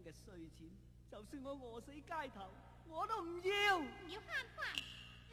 嘅稅錢，就算我餓死街頭，我都唔要。 唔要慳飯。